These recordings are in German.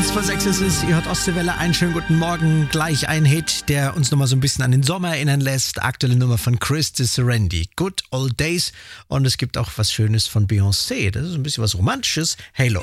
6 ist es, ihr hört Ostseewelle, einen schönen guten Morgen, gleich ein Hit, der uns nochmal so ein bisschen an den Sommer erinnern lässt. Aktuelle Nummer von Chris Serendi, Good Old Days, und es gibt auch was Schönes von Beyoncé, das ist ein bisschen was Romantisches, Halo.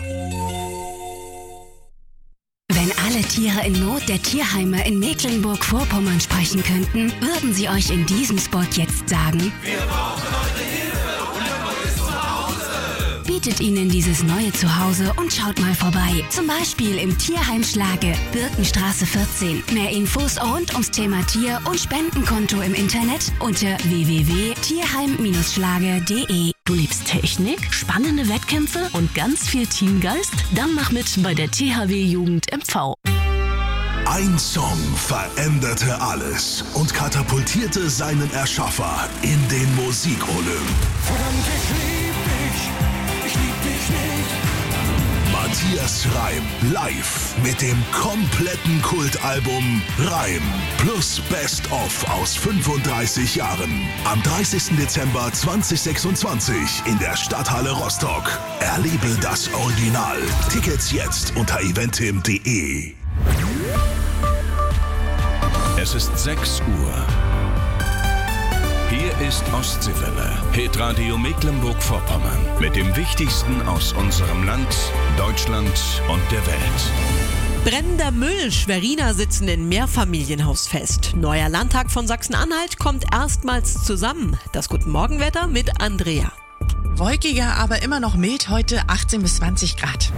Wenn alle Tiere in Not der Tierheime in Mecklenburg-Vorpommern sprechen könnten, würden sie euch in diesem Spot jetzt sagen: Wir brauchen eure Hilfe und ihr ist zu Hause. Bietet ihnen dieses neue Zuhause und schaut mal vorbei. Zum Beispiel im Tierheim Schlage, Birkenstraße 14. Mehr Infos rund ums Thema Tier- und Spendenkonto im Internet unter www.tierheim-schlage.de. Du liebst Technik, spannende Wettkämpfe und ganz viel Teamgeist? Dann mach mit bei der THW Jugend MV. Ein Song veränderte alles und katapultierte seinen Erschaffer in den Musikolymp. Verdammt, ich lieb dich nicht. Matthias Reim live mit dem kompletten Kultalbum Reim plus Best of aus 35 Jahren. Am 30. Dezember 2026 in der Stadthalle Rostock. Erlebe das Original. Tickets jetzt unter eventim.de. Es ist 6 Uhr. Hier ist Ostseewelle, Hitradio Mecklenburg-Vorpommern. Mit dem Wichtigsten aus unserem Land, Deutschland und der Welt. Brennender Müll, Schweriner sitzen in Mehrfamilienhaus fest. Neuer Landtag von Sachsen-Anhalt kommt erstmals zusammen. Das Guten Morgenwetter mit Andrea. Wolkiger, aber immer noch mild, heute 18 bis 20 Grad.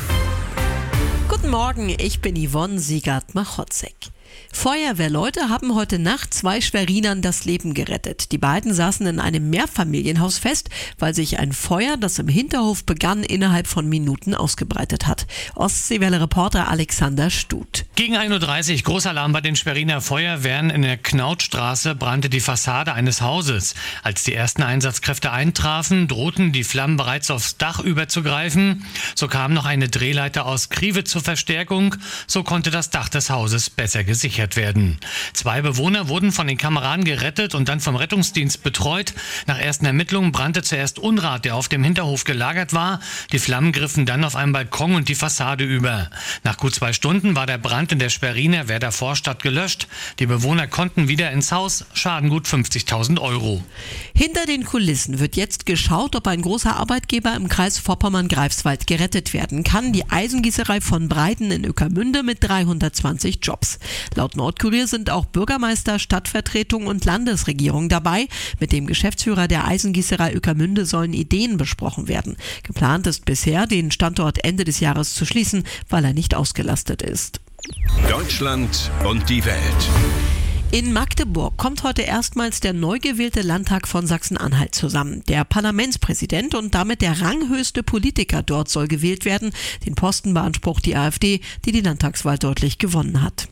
Guten Morgen, ich bin Yvonne Siegert-Machotzek. Feuerwehrleute haben heute Nacht 2 Schwerinern das Leben gerettet. Die beiden saßen in einem Mehrfamilienhaus fest, weil sich ein Feuer, das im Hinterhof begann, innerhalb von Minuten ausgebreitet hat. Ostseewelle-Reporter Alexander Stut. Gegen 1.30 Uhr Großalarm bei den Schweriner Feuerwehren in der Knautstraße brannte die Fassade eines Hauses. Als die ersten Einsatzkräfte eintrafen, drohten die Flammen bereits aufs Dach überzugreifen. So kam noch eine Drehleiter aus Krive zur Verstärkung. So konnte das Dach des Hauses besser gesichert werden. 2 Bewohner wurden von den Kameraden gerettet und dann vom Rettungsdienst betreut. Nach ersten Ermittlungen brannte zuerst Unrat, der auf dem Hinterhof gelagert war. Die Flammen griffen dann auf einen Balkon und die Fassade über. Nach gut 2 Stunden war der Brand in der Schweriner Werder Vorstadt gelöscht. Die Bewohner konnten wieder ins Haus. Schaden gut 50.000 €. Hinter den Kulissen wird jetzt geschaut, ob ein großer Arbeitgeber im Kreis Vorpommern-Greifswald gerettet werden kann. Die Eisengießerei von Breiten in Ueckermünde mit 320 Jobs. Laut Nordkurier sind auch Bürgermeister, Stadtvertretung und Landesregierung dabei. Mit dem Geschäftsführer der Eisengießerei Ueckermünde sollen Ideen besprochen werden. Geplant ist bisher, den Standort Ende des Jahres zu schließen, weil er nicht ausgelastet ist. Deutschland und die Welt. In Magdeburg kommt heute erstmals der neu gewählte Landtag von Sachsen-Anhalt zusammen. Der Parlamentspräsident und damit der ranghöchste Politiker dort soll gewählt werden. Den Posten beansprucht die AfD, die die Landtagswahl deutlich gewonnen hat.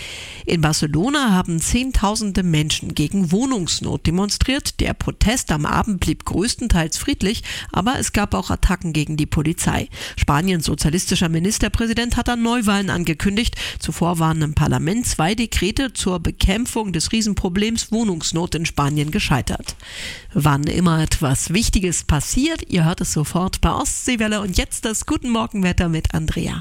In Barcelona haben Zehntausende Menschen gegen Wohnungsnot demonstriert. Der Protest am Abend blieb größtenteils friedlich, aber es gab auch Attacken gegen die Polizei. Spaniens sozialistischer Ministerpräsident hat dann Neuwahlen angekündigt. Zuvor waren im Parlament 2 Dekrete zur Bekämpfung des Riesenproblems Wohnungsnot in Spanien gescheitert. Wann immer etwas Wichtiges passiert, ihr hört es sofort bei Ostseewelle, und jetzt das Guten Morgenwetter mit Andrea.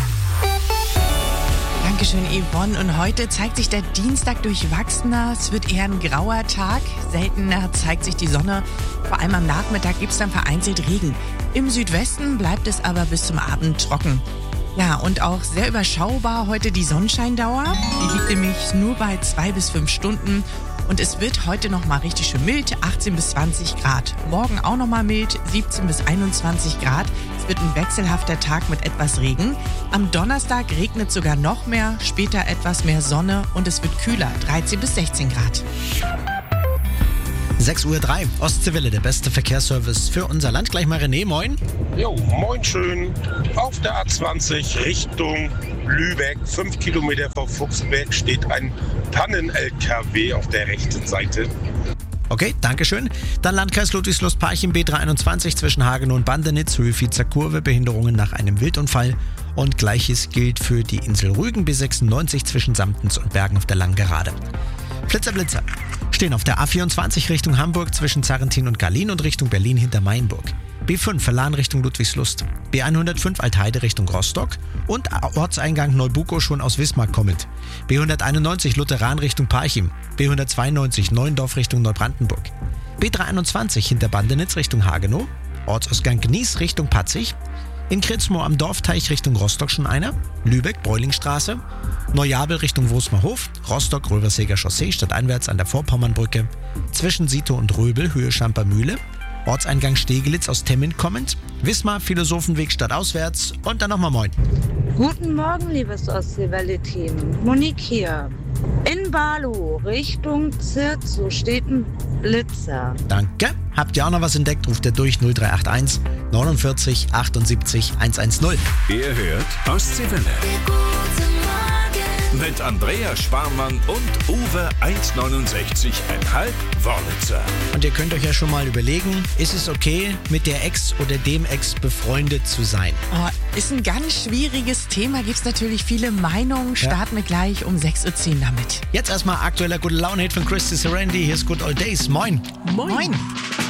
Dankeschön, Yvonne. Und heute zeigt sich der Dienstag durchwachsener. Es wird eher ein grauer Tag. Seltener zeigt sich die Sonne. Vor allem am Nachmittag gibt es dann vereinzelt Regen. Im Südwesten bleibt es aber bis zum Abend trocken. Ja, und auch sehr überschaubar heute die Sonnenscheindauer. Die liegt nämlich nur bei 2 bis 5 Stunden. Und es wird heute noch mal richtig schön mild, 18 bis 20 Grad. Morgen auch noch mal mild, 17 bis 21 Grad. Es wird ein wechselhafter Tag mit etwas Regen. Am Donnerstag regnet sogar noch mehr, später etwas mehr Sonne und es wird kühler, 13 bis 16 Grad. 6.03 Uhr, Ostseewelle, der beste Verkehrsservice für unser Land. Gleich mal René, moin. Jo, moin schön. Auf der A20 Richtung Lübeck, 5 Kilometer vor Fuchsberg, steht ein Pannen-LKW auf der rechten Seite. Okay, dankeschön. Dann Landkreis Ludwigslust-Parchim, B321 zwischen Hagenow und Bandenitz, Höhe Viezer Kurve, Behinderungen nach einem Wildunfall. Und Gleiches gilt für die Insel Rügen, B96 zwischen Samtens und Bergen auf der Langgerade. Blitzer stehen auf der A24 Richtung Hamburg zwischen Zarrentin und Garlin und Richtung Berlin hinter Mainburg. B5 Verlan Richtung Ludwigslust, B105 Altheide Richtung Rostock und Ortseingang Neubuko schon aus Wismar kommend, B191 Lutheran Richtung Parchim, B192 Neuendorf Richtung Neubrandenburg, B321 hinter Bandenitz Richtung Hagenow, Ortsausgang Gnies Richtung Patzig, in Kritzmoor am Dorfteich Richtung Rostock schon einer, Lübeck Bräulingstraße, Neujabel Richtung Wosmerhof, Rostock Röverseger Chaussee stadteinwärts an der Vorpommernbrücke, zwischen Sito und Röbel Höhe Schampermühle, Ortseingang Stegelitz aus Temmin kommend, Wismar Philosophenweg stadtauswärts und dann nochmal moin. Guten Morgen, liebes Ostseewelle-Team. Monique hier. In Balu, Richtung Zirzu, steht ein Blitzer. Danke. Habt ihr auch noch was entdeckt? Ruft ihr durch 0381 49 78 110. Ihr hört Ostseewelle. Mit Andrea Sparmann und Uwe 1,69,5 Wörlitzer. Und ihr könnt euch ja schon mal überlegen, ist es okay, mit der Ex oder dem Ex befreundet zu sein? Oh, ist ein ganz schwieriges Thema, gibt es natürlich viele Meinungen. Starten wir gleich um 6.10 Uhr damit. Jetzt erstmal aktueller gute Laune-Hit von Christy Serenity. Hier ist Good Old Days. Moin. Moin.